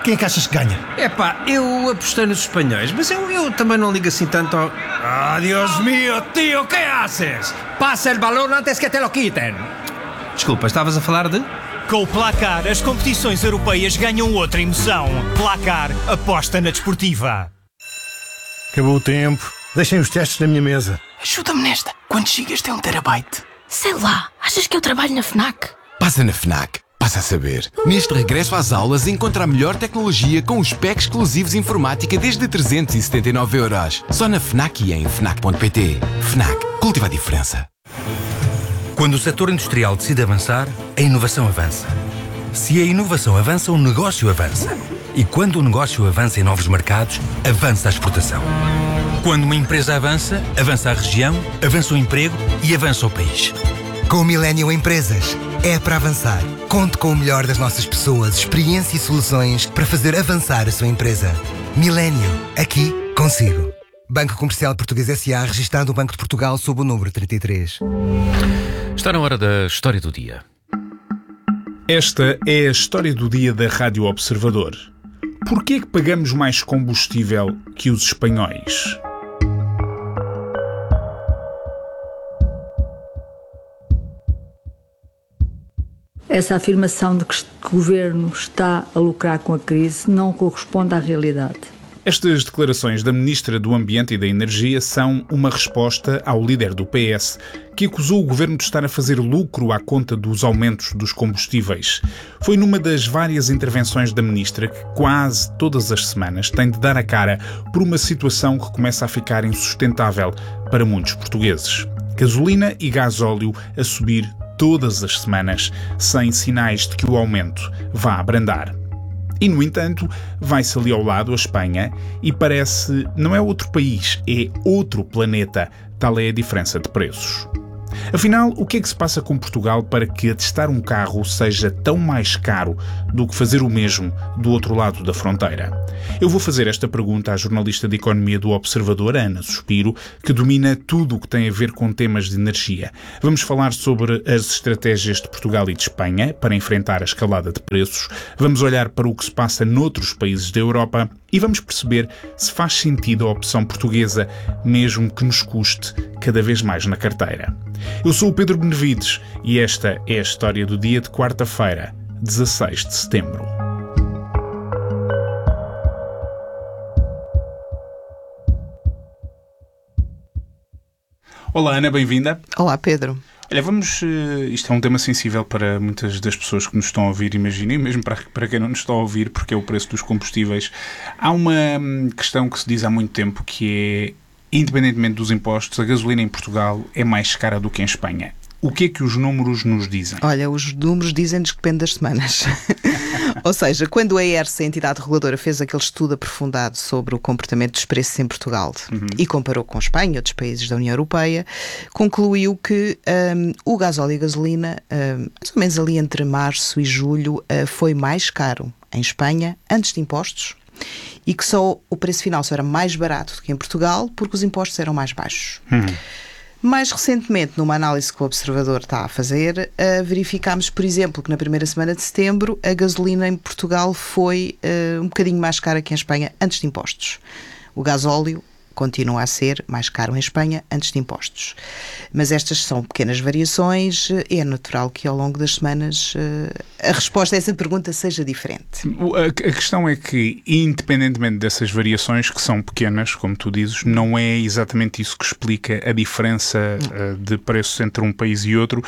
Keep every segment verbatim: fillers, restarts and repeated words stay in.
Quem é que achas que ganha? É pá, eu apostei nos espanhóis, mas eu, eu também não ligo assim tanto ao... Ah, Dios mío, tío, ¿qué haces? Passa el balón antes que te lo quiten. Desculpa, estavas a falar de... Com o Placar, as competições europeias ganham outra emoção. Placar, aposta na desportiva. Acabou o tempo. Deixem os testes na minha mesa. Ajuda-me nesta. Quantos gigas tem um terabyte? Sei lá, achas que eu trabalho na FNAC? Passa na FNAC. Passa a saber. Neste regresso às aulas, encontra a melhor tecnologia com os packs exclusivos informática desde trezentos e setenta e nove euros. Só na FNAC e em fnac ponto pt. FNAC. Cultiva a diferença. Quando o setor industrial decide avançar, a inovação avança. Se a inovação avança, o negócio avança. E quando o negócio avança em novos mercados, avança a exportação. Quando uma empresa avança, avança a região, avança o emprego e avança o país. Com o Millennium Empresas, é para avançar. Conte com o melhor das nossas pessoas, experiência e soluções para fazer avançar a sua empresa. Millennium, aqui, consigo. Banco Comercial Português S A, registado no Banco de Portugal sob o número trinta e três. Está na hora da História do Dia. Esta é a História do Dia da Rádio Observador. Porquê é que pagamos mais combustível que os espanhóis? Essa afirmação de que o governo está a lucrar com a crise não corresponde à realidade. Estas declarações da Ministra do Ambiente e da Energia são uma resposta ao líder do P S, que acusou o governo de estar a fazer lucro à conta dos aumentos dos combustíveis. Foi numa das várias intervenções da Ministra que quase todas as semanas tem de dar a cara por uma situação que começa a ficar insustentável para muitos portugueses. Gasolina e gasóleo a subir todas as semanas, sem sinais de que o aumento vá abrandar. E, no entanto, vai-se ali ao lado a Espanha e parece não é outro país, é outro planeta. Tal é a diferença de preços. Afinal, o que é que se passa com Portugal para que atestar um carro seja tão mais caro do que fazer o mesmo do outro lado da fronteira? Eu vou fazer esta pergunta à jornalista de Economia do Observador, Ana Suspiro, que domina tudo o que tem a ver com temas de energia. Vamos falar sobre as estratégias de Portugal e de Espanha para enfrentar a escalada de preços, vamos olhar para o que se passa noutros países da Europa e vamos perceber se faz sentido a opção portuguesa, mesmo que nos custe cada vez mais na carteira. Eu sou o Pedro Benevides e esta é a História do Dia de quarta-feira, dezasseis de setembro. Olá, Ana, bem-vinda. Olá, Pedro. Olha, vamos... Isto é um tema sensível para muitas das pessoas que nos estão a ouvir, imaginem, mesmo para, para quem não nos está a ouvir, porque é o preço dos combustíveis. Há uma questão que se diz há muito tempo, que é, independentemente dos impostos, a gasolina em Portugal é mais cara do que em Espanha. O que é que os números nos dizem? Olha, os números dizem-nos que depende das semanas. Ou seja, quando a ERSA, a entidade reguladora, fez aquele estudo aprofundado sobre o comportamento dos preços em Portugal uhum. e comparou com Espanha e outros países da União Europeia, concluiu que um, o gasóleo e a gasolina, um, mais ou menos ali entre março e julho, uh, foi mais caro em Espanha, antes de impostos, e que só o preço final só era mais barato do que em Portugal, porque os impostos eram mais baixos. Uhum. Mais recentemente, numa análise que o Observador está a fazer, uh, verificámos, por exemplo, que na primeira semana de setembro a gasolina em Portugal foi uh, um bocadinho mais cara que em Espanha antes de impostos. O gasóleo continua a ser mais caro em Espanha antes de impostos. Mas estas são pequenas variações e é natural que ao longo das semanas a resposta a essa pergunta seja diferente. A questão é que, independentemente dessas variações que são pequenas, como tu dizes, não é exatamente isso que explica a diferença de preços entre um país e outro,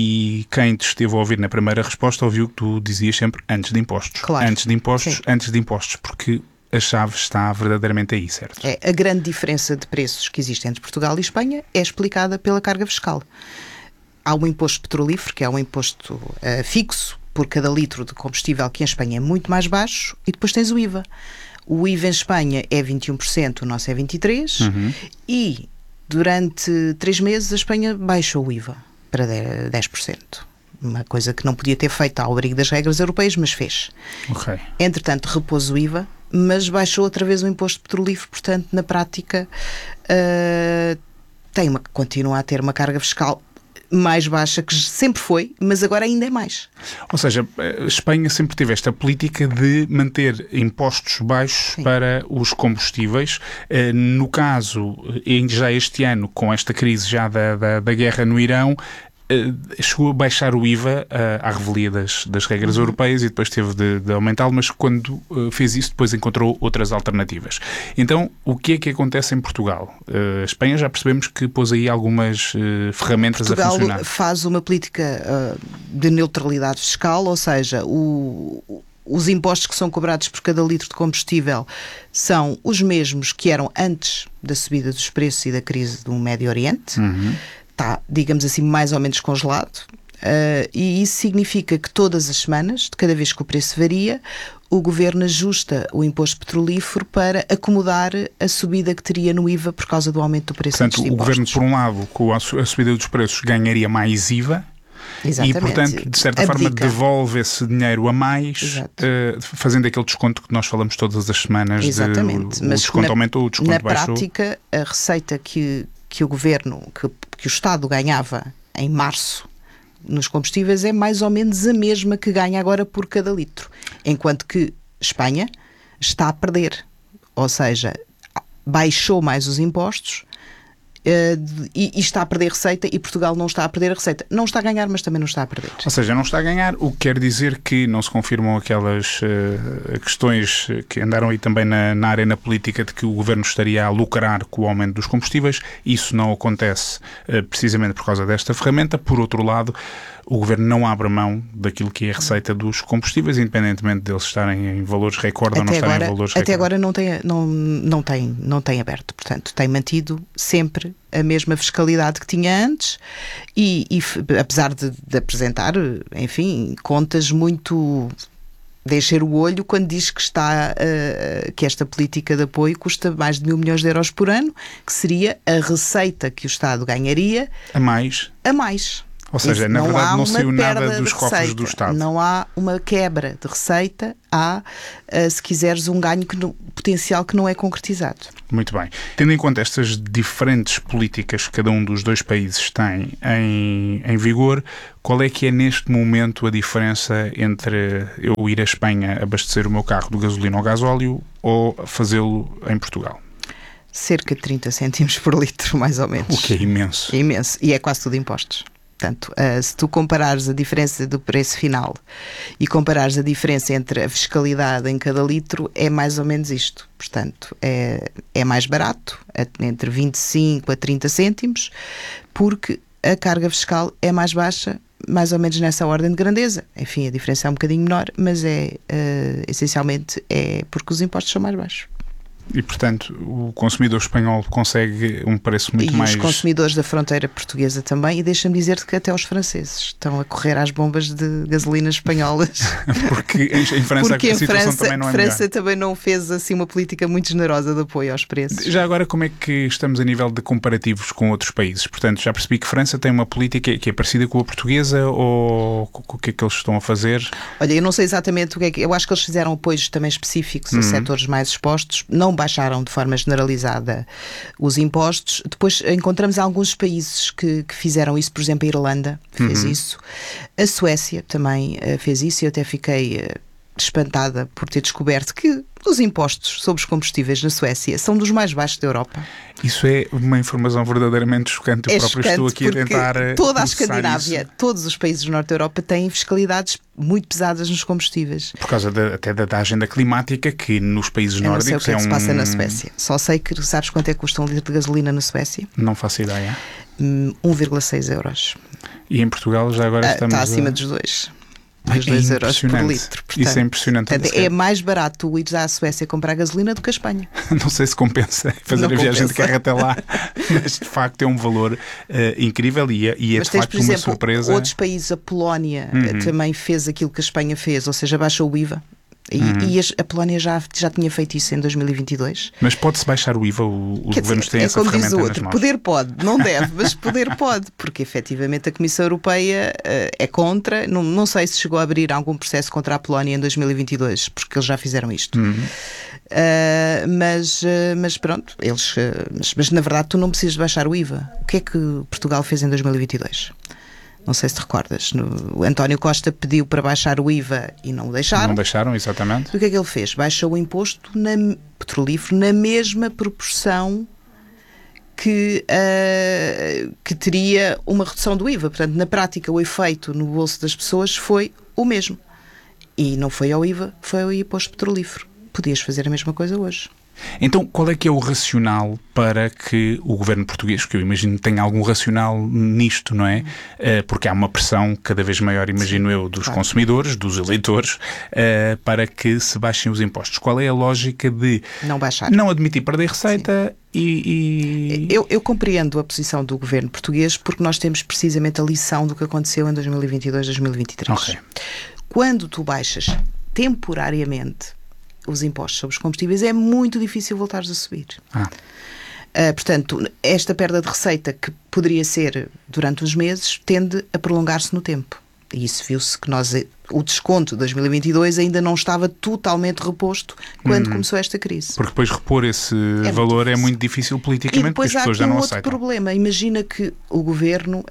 e quem te esteve a ouvir na primeira resposta ouviu que tu dizias sempre antes de impostos. Claro. Antes de impostos, Sim. antes de impostos, porque a chave está verdadeiramente aí, certo? É, a grande diferença de preços que existe entre Portugal e Espanha é explicada pela carga fiscal. Há um imposto petrolífero, que é um imposto uh, fixo por cada litro de combustível, que em Espanha é muito mais baixo, e depois tens o I V A. O I V A em Espanha é vinte e um por cento, o nosso é vinte e três por cento, uhum. e durante três meses a Espanha baixou o I V A para dez por cento. Uma coisa que não podia ter feito ao abrigo das regras europeias, mas fez. Okay. Entretanto, repôs o I V A, mas baixou outra vez o imposto petrolífero, portanto, na prática, uh, tem uma, continua a ter uma carga fiscal mais baixa, que sempre foi, mas agora ainda é mais. Ou seja, a Espanha sempre teve esta política de manter impostos baixos Sim. para os combustíveis. No caso, já este ano, com esta crise já da, da, da guerra no Irão, chegou a baixar o I V A à revelia das, das regras uhum. europeias e depois teve de, de aumentá-lo, mas quando fez isso depois encontrou outras alternativas. Então, o que é que acontece em Portugal? A Espanha já percebemos que pôs aí algumas uh, ferramentas Portugal a funcionar. Portugal faz uma política uh, de neutralidade fiscal, ou seja, o... os impostos que são cobrados por cada litro de combustível são os mesmos que eram antes da subida dos preços e da crise do Médio Oriente. Uhum. Está, digamos assim, mais ou menos congelado. Uh, e isso significa que todas as semanas, de cada vez que o preço varia, o Governo ajusta o imposto petrolífero para acomodar a subida que teria no I V A por causa do aumento do preço dos impostos. Portanto, o Governo, por um lado, com a subida dos preços, ganharia mais I V A. Exatamente. E, portanto, de certa Abdica. forma, devolve esse dinheiro a mais, uh, fazendo aquele desconto que nós falamos todas as semanas. Exatamente. De, o, Mas o desconto na, aumentou, o desconto na baixou. Na prática, a receita que, que o Governo, que, que o Estado ganhava em março nos combustíveis é mais ou menos a mesma que ganha agora por cada litro. Enquanto que Espanha está a perder. Ou seja, baixou mais os impostos, Uh, e, e está a perder receita, e Portugal não está a perder a receita. Não está a ganhar, mas também não está a perder. Ou seja, não está a ganhar, o que quer dizer que não se confirmam aquelas uh, questões que andaram aí também na, na arena política de que o Governo estaria a lucrar com o aumento dos combustíveis. Isso não acontece uh, precisamente por causa desta ferramenta. Por outro lado, o Governo não abre mão daquilo que é a receita dos combustíveis, independentemente deles estarem em valores recorde ou não estarem em valores recorde. Até agora não tem, não, não, tem, não tem aberto, portanto, tem mantido sempre a mesma fiscalidade que tinha antes e, e apesar de, de apresentar, enfim, contas muito... de encher o olho quando diz que, está, uh, que esta política de apoio custa mais de mil milhões de euros por ano, que seria a receita que o Estado ganharia a mais. A mais. Ou seja, Isso, na não verdade não saiu nada dos cofres do Estado. Não há uma quebra de receita, há, uh, se quiseres, um ganho que não, potencial que não é concretizado. Muito bem. Tendo em conta estas diferentes políticas que cada um dos dois países tem em, em vigor, qual é que é neste momento a diferença entre eu ir à Espanha abastecer o meu carro do gasolina ou gasóleo ou fazê-lo em Portugal? Cerca de trinta cêntimos por litro, mais ou menos. O que é imenso. É imenso. E é quase tudo impostos. Portanto, uh, se tu comparares a diferença do preço final e comparares a diferença entre a fiscalidade em cada litro, é mais ou menos isto. Portanto, é, é mais barato, é entre vinte e cinco a trinta cêntimos, porque a carga fiscal é mais baixa, mais ou menos nessa ordem de grandeza. Enfim, a diferença é um bocadinho menor, mas é uh, essencialmente é porque os impostos são mais baixos. E, portanto, o consumidor espanhol consegue um preço muito e mais... E os consumidores da fronteira portuguesa também, e deixa-me dizer-te que até os franceses estão a correr às bombas de gasolina espanholas. Porque em, em França Porque a situação França, também não é França melhor. também não fez assim uma política muito generosa de apoio aos preços. Já agora, como é que estamos a nível de comparativos com outros países? Portanto, já percebi que França tem uma política que é parecida com a portuguesa, ou o que é que eles estão a fazer? Olha, eu não sei exatamente o que é que... Eu acho que eles fizeram apoios também específicos uhum. a setores mais expostos, não baixaram de forma generalizada os impostos. Depois encontramos alguns países que, que fizeram isso, por exemplo a Irlanda fez uhum. isso, a Suécia também uh, fez isso, e eu até fiquei uh, espantada por ter descoberto que os impostos sobre os combustíveis na Suécia são dos mais baixos da Europa. Isso é uma informação verdadeiramente chocante. Eu é próprio chocante estou aqui a tentar toda a Escandinávia, isso. todos os países do norte da Europa têm fiscalidades muito pesadas nos combustíveis. Por causa de, até da, da agenda climática, que nos países eu nórdicos não sei o que é, é que um... se passa na Suécia. Só sei que sabes quanto é que custa um litro de gasolina na Suécia? Não faço ideia. um vírgula seis euros. E em Portugal já agora estamos Está acima a... dos dois. Dos é dois euros por litro. Portanto, isso é impressionante. Portanto, é mais barato o ir à Suécia comprar gasolina do que a Espanha. Não sei se compensa fazer não a viagem compensa. de carro até lá, mas de facto é um valor uh, incrível e é, e é mas de tens, facto por exemplo, uma surpresa. Outros países, a Polónia uhum. também fez aquilo que a Espanha fez, ou seja, baixou o I V A. E, uhum. e a Polónia já, já tinha feito isso em dois mil e vinte e dois. Mas pode-se baixar o I V A? O, os Quer governos dizer, têm é essa como ferramenta diz o outro, nas mãos? poder pode, não deve, mas poder pode, porque efetivamente a Comissão Europeia uh, é contra. Não, não sei se chegou a abrir algum processo contra a Polónia em dois mil e vinte e dois, porque eles já fizeram isto. Uhum. Uh, mas, uh, mas pronto, eles, uh, mas, mas na verdade tu não precisas de baixar o I V A. O que é que Portugal fez em dois mil e vinte e dois? Não sei se te recordas. No, o António Costa pediu para baixar o I V A e não o deixaram. Não deixaram, exatamente. E o que é que ele fez? Baixou o imposto na, petrolífero na mesma proporção que, uh, que teria uma redução do I V A. Portanto, na prática, o efeito no bolso das pessoas foi o mesmo. E não foi ao I V A, foi ao imposto petrolífero. Podias fazer a mesma coisa hoje. Então, qual é que é o racional para que o governo português, que eu imagino que tenha algum racional nisto, não é? Uh, porque há uma pressão cada vez maior, imagino Sim, eu, dos claro. consumidores, dos eleitores, uh, para que se baixem os impostos. Qual é a lógica de não baixar, não admitir perder receita e... e... Eu, eu compreendo a posição do governo português porque nós temos precisamente a lição do que aconteceu em dois mil e vinte e dois, dois mil e vinte e três. Okay. Quando tu baixas temporariamente os impostos sobre os combustíveis, é muito difícil voltares a subir. Ah. Uh, portanto, esta perda de receita, que poderia ser durante uns meses, tende a prolongar-se no tempo. E isso viu-se que nós, o desconto de dois mil e vinte e dois ainda não estava totalmente reposto quando hum. começou esta crise. Porque depois repor esse é valor muito é muito difícil politicamente, porque as pessoas já não aceitam. E depois há aqui um outro problema. Imagina que o governo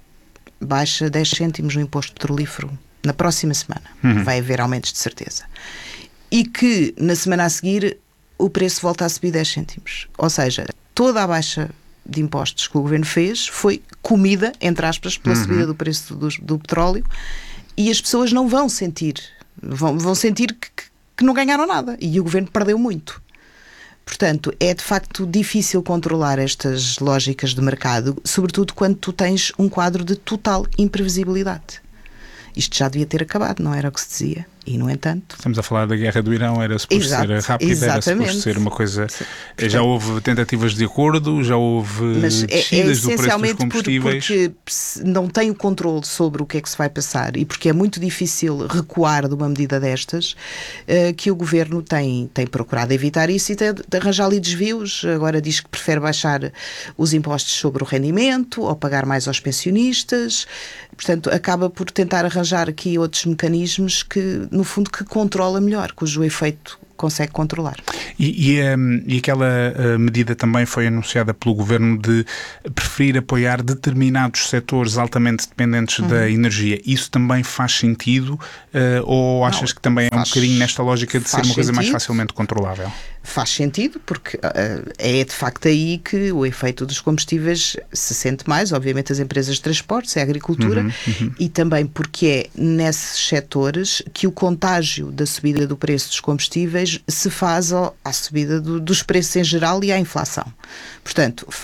baixa dez cêntimos no imposto petrolífero na próxima semana. Uhum. Vai haver aumentos de certeza. E que na semana a seguir o preço volta a subir dez cêntimos. Ou seja, toda a baixa de impostos que o governo fez foi comida, entre aspas, pela uhum. subida do preço do, do petróleo, e as pessoas não vão sentir, vão, vão sentir que, que não ganharam nada, e o governo perdeu muito. Portanto, é de facto difícil controlar estas lógicas de mercado, sobretudo quando tu tens um quadro de total imprevisibilidade. Isto já devia ter acabado, não era o que se dizia. E, no entanto... Estamos a falar da guerra do Irão, era suposto Exato, ser rápida, exatamente. era suposto ser uma coisa... Portanto, já houve tentativas de acordo, já houve mas descidas é, é do preço dos combustíveis. Porque não tem o controle sobre o que é que se vai passar e porque é muito difícil recuar de uma medida destas, uh, que o governo tem, tem procurado evitar isso e tem de arranjar ali desvios. Agora diz que prefere baixar os impostos sobre o rendimento ou pagar mais aos pensionistas. Portanto, acaba por tentar arranjar aqui outros mecanismos que, no fundo, que controla melhor, cujo efeito consegue controlar. E, e, um, e aquela uh, medida também foi anunciada pelo governo de preferir apoiar determinados setores altamente dependentes uhum. da energia. Isso também faz sentido uh, ou achas Não, que também faz, é um bocadinho nesta lógica de ser uma coisa sentido. mais facilmente controlável? Faz sentido, porque uh, é de facto aí que o efeito dos combustíveis se sente mais, obviamente as empresas de transportes, é a agricultura, uhum, uhum. e também porque é nesses setores que o contágio da subida do preço dos combustíveis se faz ao, à subida do, dos preços em geral e à inflação. Portanto,